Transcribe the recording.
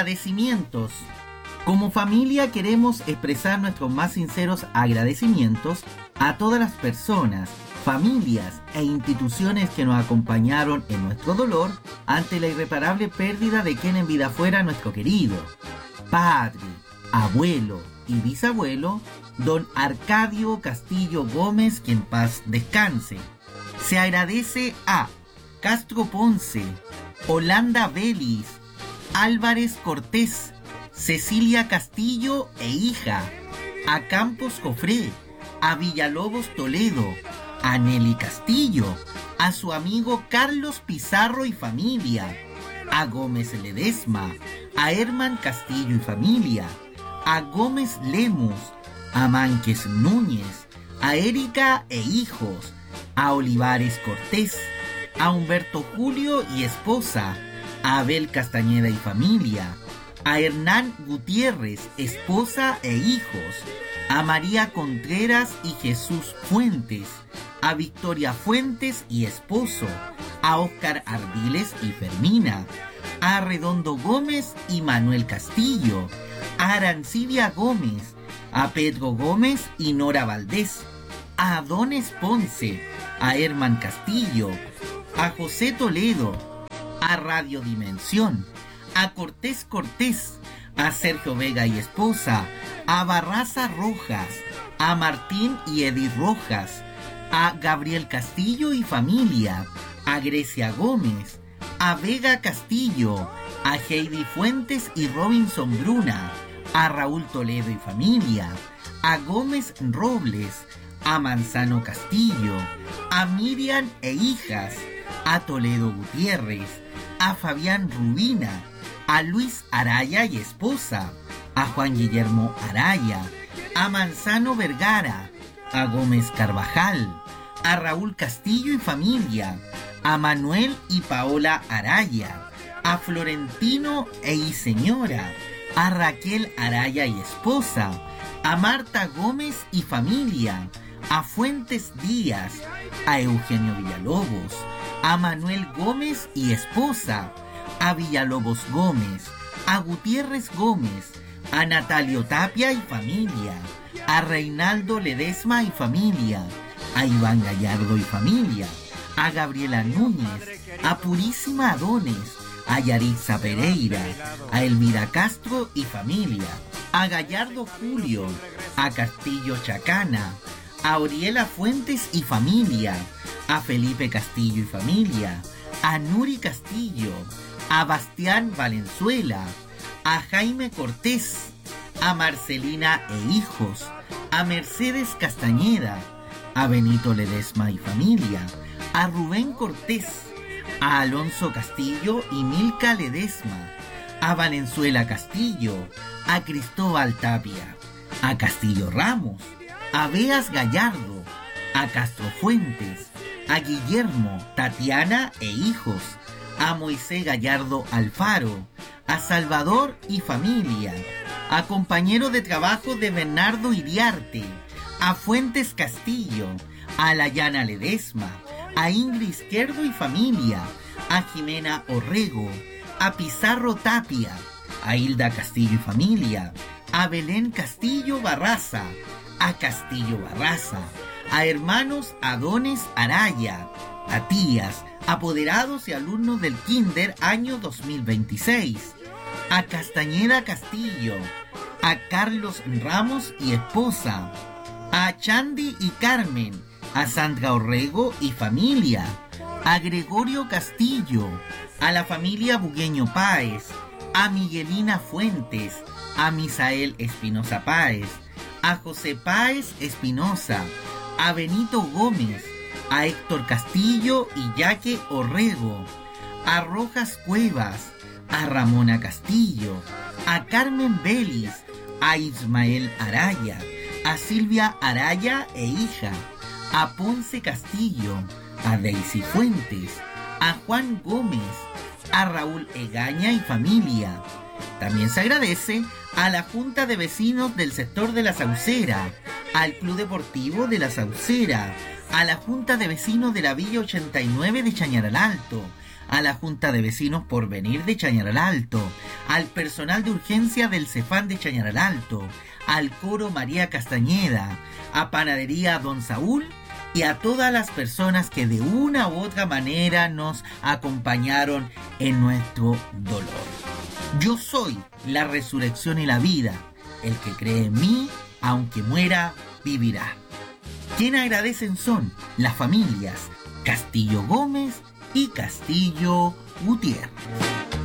Agradecimientos. Como familia queremos expresar nuestros más sinceros agradecimientos a todas las personas, familias e instituciones que nos acompañaron en nuestro dolor ante la irreparable pérdida de quien en vida fuera nuestro querido padre, abuelo y bisabuelo, don Arcadio Castillo Gómez, que en paz descanse. Se agradece a Castro Ponce, Holanda Vélez, Álvarez Cortés, Cecilia Castillo e hija, a Campos Cofré, a Villalobos Toledo, a Nelly Castillo, a su amigo Carlos Pizarro y familia, a Gómez Ledesma, a Herman Castillo y familia, a Gómez Lemus, a Mánquez Núñez, a Erika e hijos, a Olivares Cortés, a Humberto Julio y esposa, a Abel Castañeda y familia, a Hernán Gutiérrez, esposa e hijos, a María Contreras y Jesús Fuentes, a Victoria Fuentes y esposo, a Óscar Ardiles y Fermina, a Redondo Gómez y Manuel Castillo, a Arancibia Gómez, a Pedro Gómez y Nora Valdés, a Adones Ponce, a Herman Castillo, a José Toledo, a Radio Dimensión, a Cortés Cortés, a Sergio Vega y esposa, a Barraza Rojas, a Martín y Edith Rojas, a Gabriel Castillo y familia, a Grecia Gómez, a Vega Castillo, a Heidi Fuentes y Robinson Bruna, a Raúl Toledo y familia, a Gómez Robles, a Manzano Castillo, a Miriam e hijas, a Toledo Gutiérrez, a Fabián Rubina, a Luis Araya y esposa, a Juan Guillermo Araya, a Manzano Vergara, a Gómez Carvajal, a Raúl Castillo y familia, a Manuel y Paola Araya, a Florentino y señora, a Raquel Araya y esposa, a Marta Gómez y familia, a Fuentes Díaz, a Eugenio Villalobos, a Manuel Gómez y esposa, a Villalobos Gómez, a Gutiérrez Gómez, a Natalio Tapia y familia, a Reinaldo Ledesma y familia, a Iván Gallardo y familia, a Gabriela Núñez, a Purísima Adones, a Yaritza Pereira, a Elvira Castro y familia, a Gallardo Julio, a Castillo Chacana, a Oriela Fuentes y familia, a Felipe Castillo y familia, a Nuri Castillo, a Bastián Valenzuela, a Jaime Cortés, a Marcelina e hijos, a Mercedes Castañeda, a Benito Ledesma y familia, a Rubén Cortés, a Alonso Castillo y Milka Ledesma, a Valenzuela Castillo, a Cristóbal Tapia, a Castillo Ramos, a Beas Gallardo, a Castro Fuentes, a Guillermo, Tatiana e hijos, a Moisés Gallardo Alfaro, a Salvador y familia, a compañero de trabajo de Bernardo Iriarte, a Fuentes Castillo, a Layana Ledesma, a Ingrid Izquierdo y familia, a Jimena Orrego, a Pizarro Tapia, a Hilda Castillo y familia, a Belén Castillo Barraza, a Castillo Barraza, a hermanos Adones Araya, a tías, apoderados y alumnos del Kinder año 2026, a Castañeda Castillo, a Carlos Ramos y esposa, a Chandy y Carmen, a Sandra Orrego y familia, a Gregorio Castillo, a la familia Bugueño Páez, a Miguelina Fuentes, a Misael Espinosa Páez, a José Páez Espinosa, a Benito Gómez, a Héctor Castillo y Yaque Orrego, a Rojas Cuevas, a Ramona Castillo, a Carmen Vélez, a Ismael Araya, a Silvia Araya e hija, a Ponce Castillo, a Daisy Fuentes, a Juan Gómez, a Raúl Egaña y familia. También se agradece a la Junta de Vecinos del sector de La Saucera, al Club Deportivo de La Saucera, a la Junta de Vecinos de la Villa 89 de Chañaral Alto, a la Junta de Vecinos Porvenir de Chañaral Alto, al personal de urgencia del Cefán de Chañaral Alto, al coro María Castañeda, a Panadería Don Saúl y a todas las personas que de una u otra manera nos acompañaron en nuestro dolor. Yo soy la resurrección y la vida. El que cree en mí, aunque muera, vivirá. Quien agradecen son las familias Castillo Gómez y Castillo Gutiérrez.